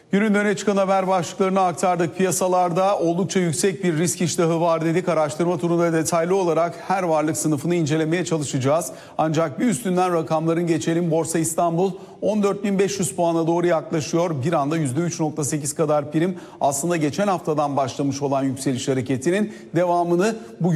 Günün öne çıkan haber başlıklarını aktardık. Piyasalarda oldukça yüksek bir risk iştahı var dedik. Araştırma turunda detaylı olarak her varlık sınıfını incelemeye çalışacağız. Ancak bir üstünden rakamların geçelim. Borsa İstanbul 14.500 puana doğru yaklaşıyor. Bir anda %3.8 kadar prim. Aslında geçen haftadan başlamış olan yükseliş hareketinin devamını bugün